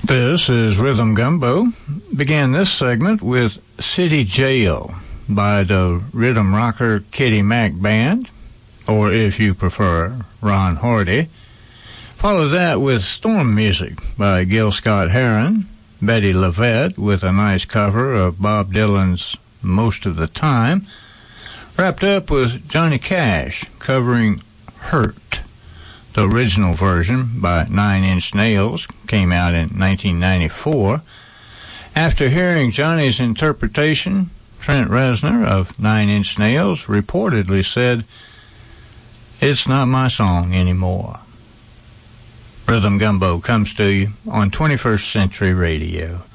This is Rhythm Gumbo. Began this segment with City Jail by the rhythm rocker Kitty Mac Band, or if you prefer, Ron Hardy. Follow that with Storm Music by Gil Scott-Heron, Betty LaVette with a nice cover of Bob Dylan's Most of the Time. Wrapped up with Johnny Cash covering Hurt. The original version by Nine Inch Nails came out in 1994. After hearing Johnny's interpretation, Trent Reznor of Nine Inch Nails reportedly said, "It's not my song anymore." Rhythm Gumbo comes to you on 21st Century Radio.